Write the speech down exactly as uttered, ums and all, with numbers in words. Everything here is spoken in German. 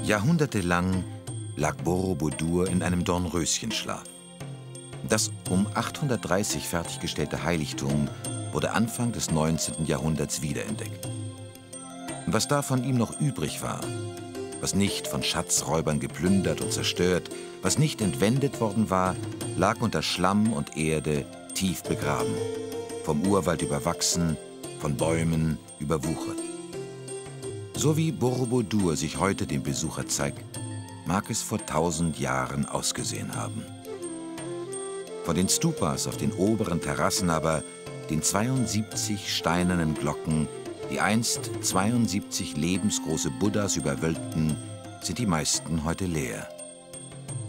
Jahrhundertelang lag Borobudur in einem Dornröschenschlaf. Das um achthundertdreißig fertiggestellte Heiligtum wurde Anfang des neunzehnten Jahrhunderts wiederentdeckt. Was da von ihm noch übrig war, was nicht von Schatzräubern geplündert und zerstört, was nicht entwendet worden war, lag unter Schlamm und Erde tief begraben, vom Urwald überwachsen, von Bäumen überwuchert. So wie Borobudur sich heute dem Besucher zeigt, mag es vor tausend Jahren ausgesehen haben. Von den Stupas auf den oberen Terrassen aber, den zweiundsiebzig steinernen Glocken, die einst zweiundsiebzig lebensgroße Buddhas überwölbten, sind die meisten heute leer.